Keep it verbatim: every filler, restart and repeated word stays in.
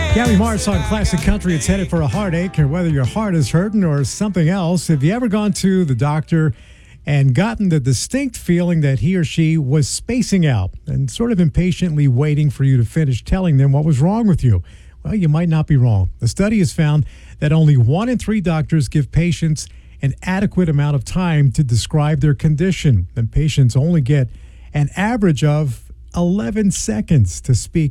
Gabby Martz on Classic Country. It's headed for a heartache, or whether your heart is hurting or something else. Have you ever gone to the doctor and gotten the distinct feeling that he or she was spacing out and sort of impatiently waiting for you to finish telling them what was wrong with you? Well, you might not be wrong. The study has found that only one in three doctors give patients an adequate amount of time to describe their condition, and patients only get an average of eleven seconds to speak